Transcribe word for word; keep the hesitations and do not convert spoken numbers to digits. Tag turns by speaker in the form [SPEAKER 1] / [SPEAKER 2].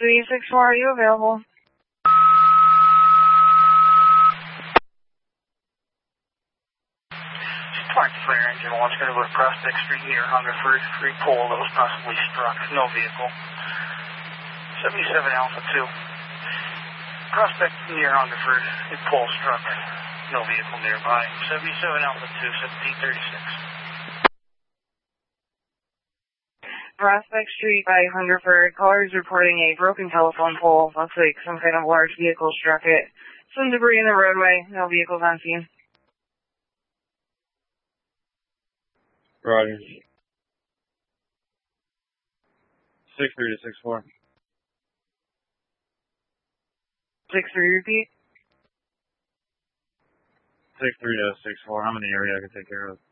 [SPEAKER 1] three six four, are you available?
[SPEAKER 2] Parked fire engine one's going to go to Prospect Street near Hungerford. Free pole that was possibly struck. No vehicle. seventy-seven Alpha two. Prospect near Hungerford. A pole struck. No vehicle nearby. seventy-seven Alpha two, seventeen thirty-six.
[SPEAKER 1] Prospect Street by Hungerford. Caller is reporting a broken telephone pole. Looks like some kind of large vehicle struck it. Some debris in the roadway. No vehicles on scene.
[SPEAKER 3] Roger. Six three to six four.
[SPEAKER 1] Six three, repeat.
[SPEAKER 3] Six three to six four. I'm in the area. I can take care of it.